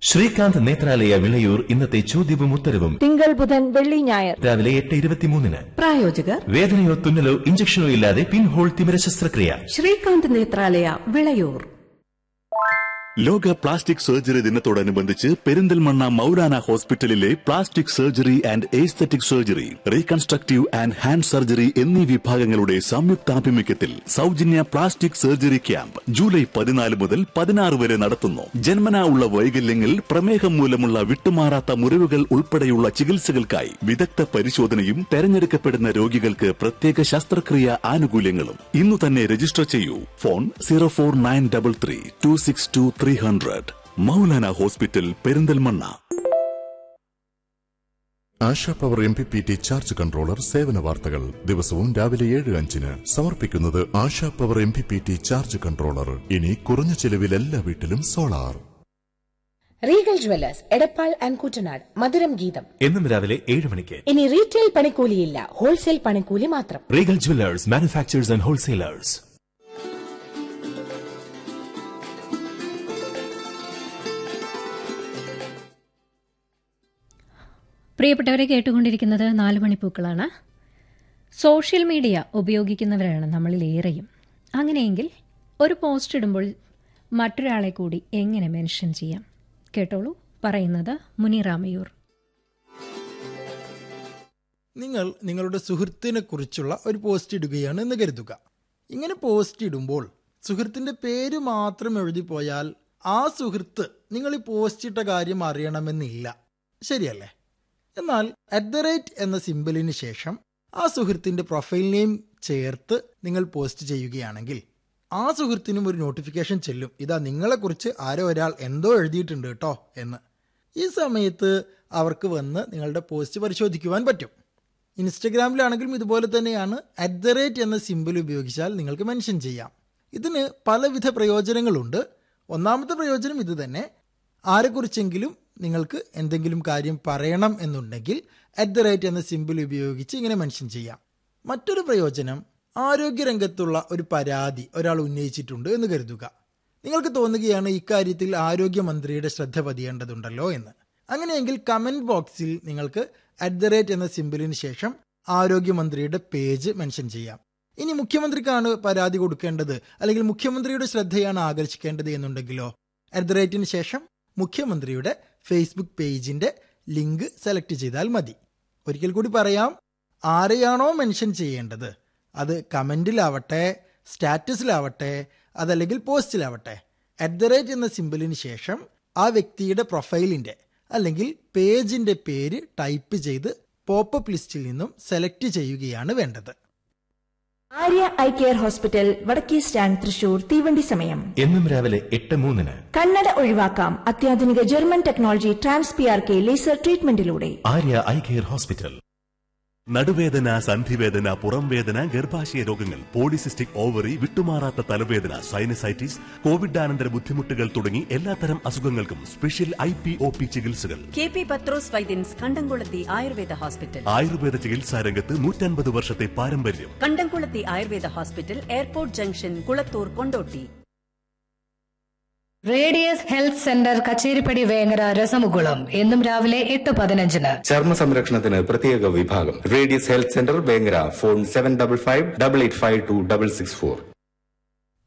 ശ്രീകാന്ത് നേത്രാലയ വിളയൂർ ഇന്നത്തെ ചോദ്യവും ഉത്തരവും തിങ്കൾ ബുധൻ വെള്ളി ഞായർ രാവിലെ 8:23. പ്രായോജകർ വേദനയോ തുന്നലോ ഇഞ്ചക്ഷനോ ഇല്ലാതെ പിൻഹോൾ തിമിര ശസ്ത്രക്രിയ. ശ്രീകാന്ത് നേത്രാലയ വിളയൂർ. ലോക പ്ലാസ്റ്റിക് സർജറി ദിനത്തോടനുബന്ധിച്ച് പെരിന്തൽമണ്ണ മൗലാന ഹോസ്പിറ്റലിലെ plastic surgery and aesthetic surgery, reconstructive and hand surgery എന്നീ വിഭാഗങ്ങളുടെ സംയുക്താഭിമുഖ്യത്തിൽ സൗജന്യ പ്ലാസ്റ്റിക് സർജറി ക്യാമ്പ് ജൂലൈ 14 മുതൽ 16 വരെ നടത്തുന്നു. ജന്മനാ ഉള്ള വൈകല്യങ്ങൾ, പ്രമേഹം മൂലമുള്ള വിട്ടുമാറാത്ത മുറിവുകൾ ഉൾപ്പെടെയുള്ള ചികിത്സകൾക്കായി വിദഗ്ധ പരിശോധനയും തെരഞ്ഞെടുക്കപ്പെടുന്ന രോഗികൾക്ക് പ്രത്യേക ശസ്ത്രക്രിയ ആനുകൂല്യങ്ങളും. ഇന്നു തന്നെ രജിസ്റ്റർ ചെയ്യൂ. Phone 04933262300. Maulana hospital, Perinthalmanna. ASHA power MPPT charge controller സേവന വാർത്തകൾ ദിവസവും രാവിലെ 7:05 സമർപ്പിക്കുന്നത് ASHA power MPPT charge controller. ഇനി കുറഞ്ഞ ചെലവിൽ എല്ലാ വീട്ടിലും solar. Regal Jewellers Edappal and Kuttanad മധുരം ഗീതം എന്നും രാവിലെ 7 മണിക്ക്. ഇനി റീറ്റെയിൽ പണിക്കൂലിയില്ല, ഹോൾസെയിൽ പണിക്കൂലി മാത്രം. Regal Jewellers, manufacturers and wholesalers. പ്രിയപ്പെട്ടവരെ, കേട്ടുകൊണ്ടിരിക്കുന്നത് 4 മണിപ്പൂക്കളാണ്. സോഷ്യൽ മീഡിയ ഉപയോഗിക്കുന്നവരാണ് നമ്മളിലേറെയും. അങ്ങനെയെങ്കിൽ ഒരു പോസ്റ്റ് ഇടുമ്പോൾ മറ്റൊരാളെ കൂടി എങ്ങനെ മെൻഷൻ ചെയ്യാം? കേട്ടോളൂ. പറയുന്നത് മുനിറാമയൂർ. നിങ്ങൾ നിങ്ങളുടെ സുഹൃത്തിനെ കുറിച്ചുള്ള ഒരു പോസ്റ്റ് ഇടുകയാണ് എന്ന് കരുതുക. ഇങ്ങനെ പോസ്റ്റ് ഇടുമ്പോൾ സുഹൃത്തിൻ്റെ പേര് മാത്രം എഴുതിപ്പോയാൽ ആ സുഹൃത്ത് നിങ്ങൾ ഈ പോസ്റ്റ് ഇട്ട കാര്യം അറിയണമെന്നില്ല, ശരിയല്ലേ? എന്നാൽ @ എന്ന സിംബലിന് ശേഷം ആ സുഹൃത്തിൻ്റെ പ്രൊഫൈൽ നെയിം ചേർത്ത് നിങ്ങൾ പോസ്റ്റ് ചെയ്യുകയാണെങ്കിൽ ആ സുഹൃത്തിനും ഒരു നോട്ടിഫിക്കേഷൻ ചെല്ലും, ഇതാ നിങ്ങളെക്കുറിച്ച് ആരോ ഒരാൾ എന്തോ എഴുതിയിട്ടുണ്ട് കേട്ടോ എന്ന്. ഈ സമയത്ത് അവർക്ക് വന്ന് നിങ്ങളുടെ പോസ്റ്റ് പരിശോധിക്കുവാൻ പറ്റും. ഇൻസ്റ്റഗ്രാമിലാണെങ്കിലും ഇതുപോലെ തന്നെയാണ്. @ എന്ന സിംബൽ ഉപയോഗിച്ചാൽ നിങ്ങൾക്ക് മെൻഷൻ ചെയ്യാം. ഇതിന് പലവിധ പ്രയോജനങ്ങളുണ്ട്. ഒന്നാമത്തെ പ്രയോജനം ഇത് തന്നെ. ആരെക്കുറിച്ചെങ്കിലും നിങ്ങൾക്ക് എന്തെങ്കിലും കാര്യം പറയണം എന്നുണ്ടെങ്കിൽ @ എന്ന സിംബൽ ഉപയോഗിച്ച് ഇങ്ങനെ മെൻഷൻ ചെയ്യാം. മറ്റൊരു പ്രയോജനം, ആരോഗ്യരംഗത്തുള്ള ഒരു പരാതി ഒരാൾ ഉന്നയിച്ചിട്ടുണ്ട് എന്ന് കരുതുക. നിങ്ങൾക്ക് തോന്നുകയാണ് ഇക്കാര്യത്തിൽ ആരോഗ്യമന്ത്രിയുടെ ശ്രദ്ധ പതിയേണ്ടതുണ്ടല്ലോ എന്ന്. അങ്ങനെയെങ്കിൽ കമൻറ്റ് ബോക്സിൽ നിങ്ങൾക്ക് @ എന്ന സിംബലിന് ശേഷം ആരോഗ്യമന്ത്രിയുടെ പേജ് മെൻഷൻ ചെയ്യാം. ഇനി മുഖ്യമന്ത്രിക്കാണ് പരാതി കൊടുക്കേണ്ടത് അല്ലെങ്കിൽ മുഖ്യമന്ത്രിയുടെ ശ്രദ്ധയാണ് ആകർഷിക്കേണ്ടത് എന്നുണ്ടെങ്കിലോ @ ശേഷം മുഖ്യമന്ത്രിയുടെ ഫേസ്ബുക്ക് പേജിൻ്റെ ലിങ്ക് സെലക്ട് ചെയ്താൽ മതി. ഒരിക്കൽ കൂടി പറയാം, ആരെയാണോ മെൻഷൻ ചെയ്യേണ്ടത്, അത് കമൻറ്റിലാവട്ടെ, സ്റ്റാറ്റസിലാവട്ടെ, അതല്ലെങ്കിൽ പോസ്റ്റിലാവട്ടെ, @ എന്ന സിംബലിന് ശേഷം ആ വ്യക്തിയുടെ പ്രൊഫൈലിൻ്റെ അല്ലെങ്കിൽ പേജിൻ്റെ പേര് ടൈപ്പ് ചെയ്ത് പോപ്പപ്പ് ലിസ്റ്റിൽ നിന്നും സെലക്ട് ചെയ്യുകയാണ് വേണ്ടത്. ആര്യ ഐ കെയർ ഹോസ്പിറ്റൽ, വടക്കേ സ്റ്റാൻഡ്, തൃശൂർ. തീവണ്ടി സമയം എന്നും രാവിലെ 8:03. കണ്ണട ഒഴിവാക്കാം അത്യാധുനിക German technology TransPRK laser ട്രീറ്റ്മെന്റിലൂടെ. Arya eye care hospital. നടുവേദന, സന്ധിവേദന, പുറംവേദന, ഗർഭാശയ രോഗങ്ങൾ, പോളിസിസ്റ്റിക് ഓവറി, വിട്ടുമാറാത്ത തലവേദന, സൈനസൈറ്റിസ്, കോവിഡാനന്തര ബുദ്ധിമുട്ടുകൾ തുടങ്ങി എല്ലാത്തരം അസുഖങ്ങൾക്കും സ്പെഷ്യൽ IPOP ചികിത്സകൾ. KP പത്രോസ് വൈദ്യൻസ്, കണ്ടംകുളത്തി ആയുർവേദ ഹോസ്പിറ്റൽ. ആയുർവേദ ചികിത്സാ രംഗത്ത് 150 വർഷത്തെ പാരമ്പര്യം. കണ്ടംകുളത്തി Ayurveda hospital, airport junction, Kulathur, Kondotty. Radius health centre, Kacheripadi, Vengara, രസമുകുളം. എന്നും രാവിലെ 8:15. ചർമ്മ സംരക്ഷണത്തിന് പ്രത്യേക വിഭാഗം. Radius health centre, Vengara. Phone 7558526664.